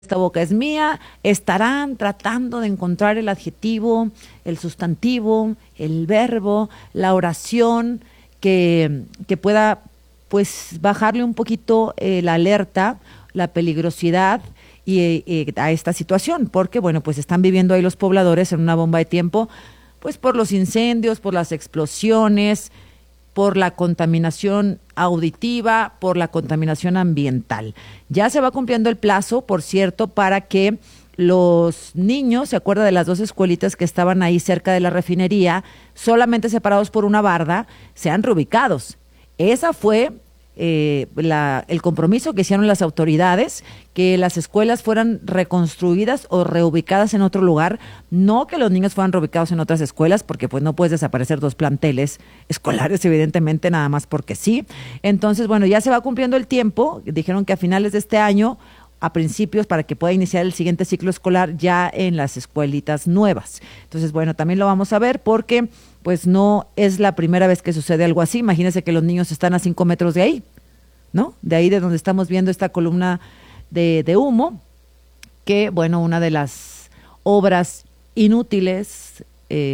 esta boca es mía, estarán tratando de encontrar el adjetivo, el sustantivo, el verbo, la oración que pueda pues bajarle un poquito la alerta, la peligrosidad y a esta situación, porque bueno, pues están viviendo ahí los pobladores en una bomba de tiempo, pues por los incendios, por las explosiones, por la contaminación auditiva, por la contaminación ambiental. Ya se va cumpliendo el plazo, por cierto, para que los niños, ¿se acuerda de las 2 escuelitas que estaban ahí cerca de la refinería, solamente separados por una barda, sean reubicados? Esa fue el compromiso que hicieron las autoridades, que las escuelas fueran reconstruidas o reubicadas en otro lugar, no que los niños fueran reubicados en otras escuelas, porque pues no puedes desaparecer 2 planteles escolares, evidentemente, nada más porque sí. Entonces, bueno, ya se va cumpliendo el tiempo, dijeron que a finales de este año, a principios, para que pueda iniciar el siguiente ciclo escolar ya en las escuelitas nuevas. Entonces, bueno, también lo vamos a ver porque pues no es la primera vez que sucede algo así. Imagínense que los niños están a 5 metros de ahí, ¿no? De ahí de donde estamos viendo esta columna de humo, que, bueno, una de las obras inútiles,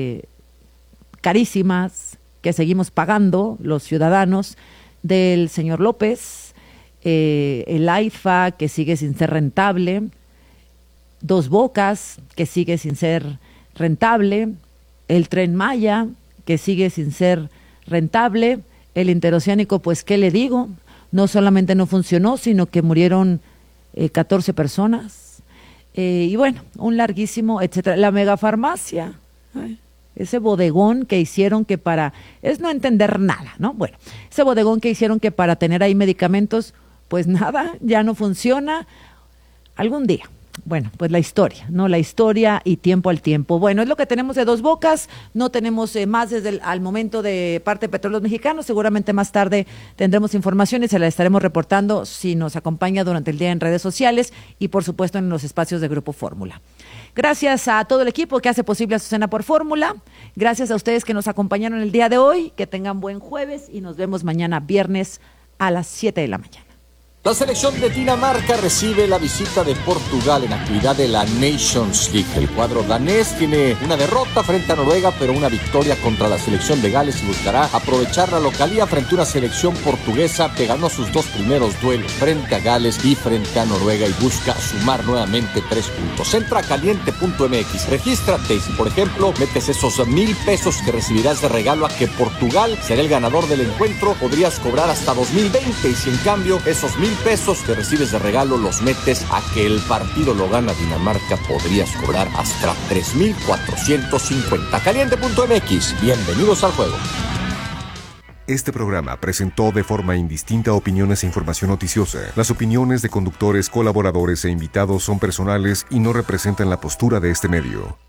carísimas, que seguimos pagando los ciudadanos, del señor López, el AIFA, que sigue sin ser rentable, Dos Bocas, que sigue sin ser rentable, el Tren Maya, que sigue sin ser rentable, el interoceánico, pues, ¿qué le digo? No solamente no funcionó, sino que murieron 14 personas. Y bueno, un larguísimo, etcétera. La megafarmacia, ese bodegón que hicieron que para... es no entender nada, ¿no? Bueno, ese bodegón que hicieron que para tener ahí medicamentos, pues nada, ya no funciona. Algún día. Bueno, pues la historia, ¿no? La historia y tiempo al tiempo. Bueno, es lo que tenemos de Dos Bocas. No tenemos más desde al momento de parte de Petróleos Mexicanos. Seguramente más tarde tendremos información y se la estaremos reportando si nos acompaña durante el día en redes sociales y, por supuesto, en los espacios de Grupo Fórmula. Gracias a todo el equipo que hace posible Azucena por Fórmula. Gracias a ustedes que nos acompañaron el día de hoy. Que tengan buen jueves y nos vemos mañana viernes a las 7 de la mañana. La selección de Dinamarca recibe la visita de Portugal en actividad de la Nations League. El cuadro danés tiene una derrota frente a Noruega, pero una victoria contra la selección de Gales y buscará aprovechar la localía frente a una selección portuguesa que ganó sus 2 primeros duelos frente a Gales y frente a Noruega y busca sumar nuevamente 3 puntos. Entra a caliente.mx, regístrate y si, por ejemplo, metes esos 1,000 pesos que recibirás de regalo a que Portugal será el ganador del encuentro, podrías cobrar hasta 2020 y si en cambio esos 1,000 pesos que recibes de regalo los metes a que el partido lo gana Dinamarca, podrías cobrar hasta 3,450. Caliente.mx, bienvenidos al juego. Este programa presentó de forma indistinta opiniones e información noticiosa. Las opiniones de conductores, colaboradores e invitados son personales y no representan la postura de este medio.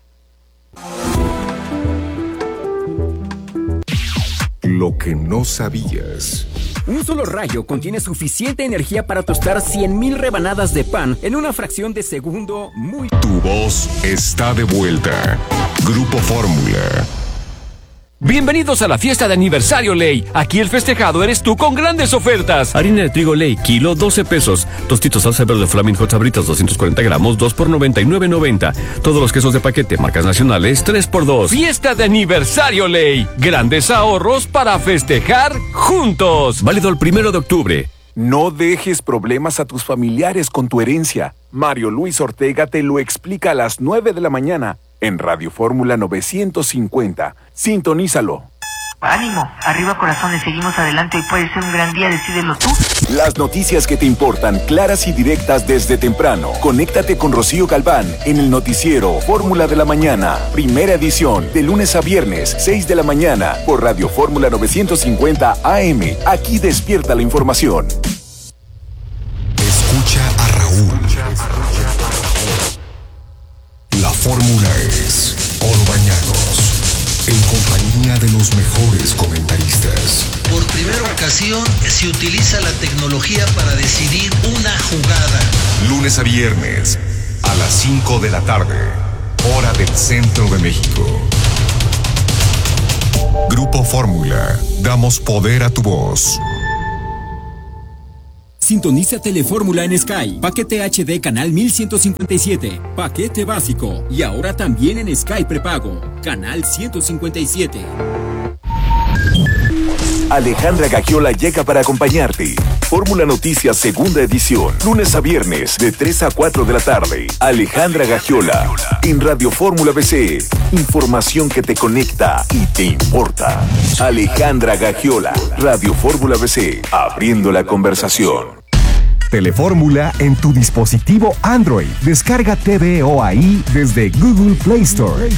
Lo que no sabías. Un solo rayo contiene suficiente energía para tostar 100,000 rebanadas de pan en una fracción de segundo muy... Tu voz está de vuelta. Grupo Fórmula. Bienvenidos a la fiesta de aniversario Ley. Aquí el festejado eres tú con grandes ofertas. Harina de trigo Ley, kilo 12 pesos. Tostitos salsa verde Flaming Hot Sabritas 240 gramos, 2 por 99.90. Todos los quesos de paquete, marcas nacionales, 3 por 2. Fiesta de aniversario Ley. Grandes ahorros para festejar juntos. Válido el 1 de octubre. No dejes problemas a tus familiares con tu herencia. Mario Luis Ortega te lo explica a las 9 de la mañana en Radio Fórmula 950. Sintonízalo. Ánimo, arriba corazones, seguimos adelante, hoy puede ser un gran día, decídelo tú. Las noticias que te importan, claras y directas desde temprano. Conéctate con Rocío Galván en el noticiero Fórmula de la Mañana, primera edición, de lunes a viernes, 6 de la mañana, por Radio Fórmula 950 AM. Aquí despierta la información. Escucha a Raúl. La fórmula es Orbañanos, en compañía de los mejores comentaristas. Por primera ocasión se utiliza la tecnología para decidir una jugada. Lunes a viernes, a las 5 de la tarde, hora del centro de México. Grupo Fórmula, damos poder a tu voz. Sintoniza Telefórmula en Sky. Paquete HD canal 1157. Paquete básico. Y ahora también en Sky prepago. Canal 157. Alejandra Gagiola llega para acompañarte. Fórmula Noticias segunda edición, lunes a viernes de 3 a 4 de la tarde. Alejandra Gagiola en Radio Fórmula BC. Información que te conecta y te importa. Alejandra Gagiola, Radio Fórmula BC, abriendo la conversación. Telefórmula en tu dispositivo Android. Descarga TVO ahí desde Google Play Store.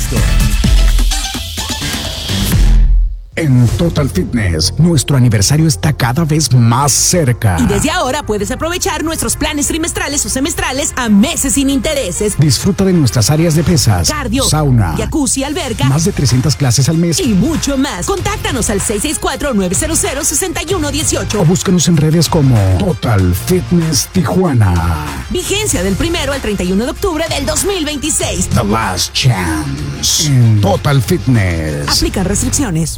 En Total Fitness, nuestro aniversario está cada vez más cerca. Y desde ahora puedes aprovechar nuestros planes trimestrales o semestrales a meses sin intereses. Disfruta de nuestras áreas de pesas, cardio, sauna, jacuzzi, alberca, más de 300 clases al mes y mucho más. Contáctanos al 664-900-6118 o búscanos en redes como Total Fitness Tijuana. Vigencia del 1 al 31 de octubre del 2026. The Last Chance en Total Fitness. Aplican restricciones.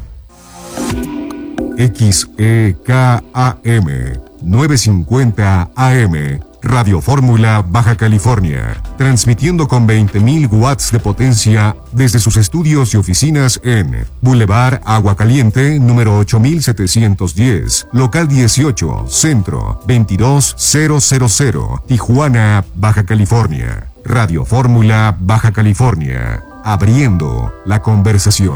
XEKAM 950 AM Radio Fórmula Baja California, transmitiendo con 20.000 watts de potencia desde sus estudios y oficinas en Boulevard Agua Caliente, número 8710, local 18, centro 22000, Tijuana, Baja California. Radio Fórmula Baja California, abriendo la conversación.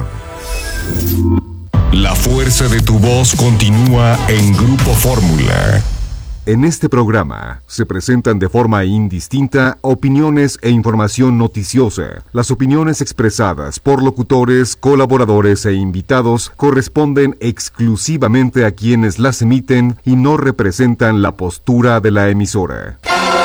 La fuerza de tu voz continúa en Grupo Fórmula. En este programa se presentan de forma indistinta opiniones e información noticiosa. Las opiniones expresadas por locutores, colaboradores e invitados corresponden exclusivamente a quienes las emiten y no representan la postura de la emisora.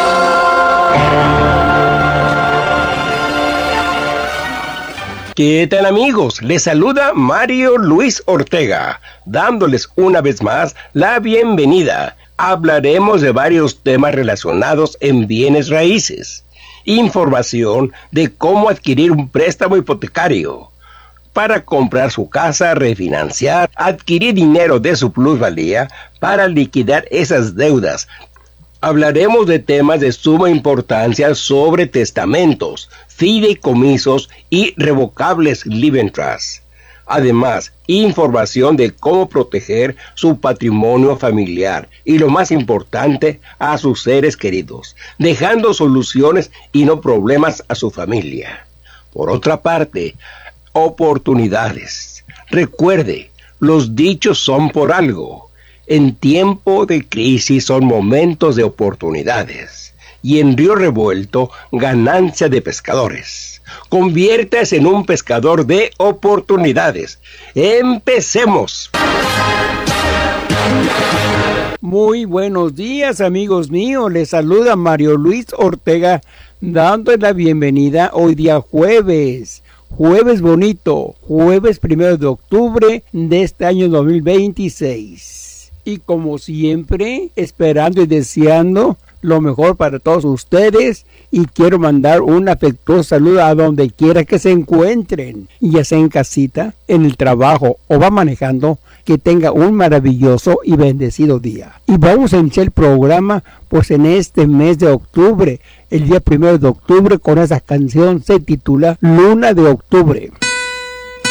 ¿Qué tal, amigos? Les saluda Mario Luis Ortega, dándoles una vez más la bienvenida. Hablaremos de varios temas relacionados en bienes raíces, información de cómo adquirir un préstamo hipotecario para comprar su casa, refinanciar, adquirir dinero de su plusvalía para liquidar esas deudas. Hablaremos de temas de suma importancia sobre testamentos, fideicomisos y revocables living trusts. Además, información de cómo proteger su patrimonio familiar y, lo más importante, a sus seres queridos, dejando soluciones y no problemas a su familia. Por otra parte, oportunidades. Recuerde, los dichos son por algo. En tiempo de crisis son momentos de oportunidades, y en río revuelto, ganancia de pescadores. Conviértase en un pescador de oportunidades. ¡Empecemos! Muy buenos días, amigos míos. Les saluda Mario Luis Ortega, dándoles la bienvenida hoy día jueves bonito, jueves 1 de octubre de este año 2026. Y como siempre, esperando y deseando lo mejor para todos ustedes, y quiero mandar un afectuoso saludo a donde quiera que se encuentren, ya sea en casita, en el trabajo o va manejando. Que tenga un maravilloso y bendecido día. Y vamos a iniciar el programa pues en este mes de octubre, el día 1 de octubre, con esa canción se titula Luna de Octubre.